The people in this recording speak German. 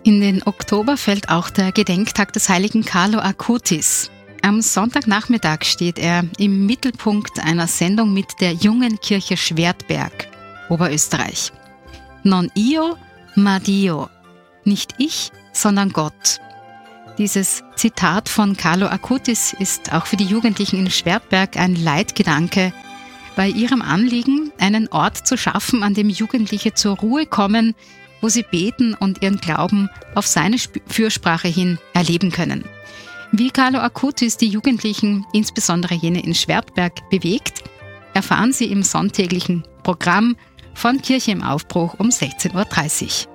In den Oktober fällt auch der Gedenktag des heiligen Carlo Acutis. Am Sonntagnachmittag steht er im Mittelpunkt einer Sendung mit der Jungen Kirche Schwertberg, Oberösterreich. Non io, ma Dio. Nicht ich, sondern Gott. Dieses Zitat von Carlo Acutis ist auch für die Jugendlichen in Schwertberg ein Leitgedanke, bei ihrem Anliegen, einen Ort zu schaffen, an dem Jugendliche zur Ruhe kommen, wo sie beten und ihren Glauben auf seine Fürsprache hin erleben können. Wie Carlo Acutis die Jugendlichen, insbesondere jene in Schwertberg, bewegt, erfahren Sie im sonntäglichen Programm von Kirche im Aufbruch um 16:30 Uhr.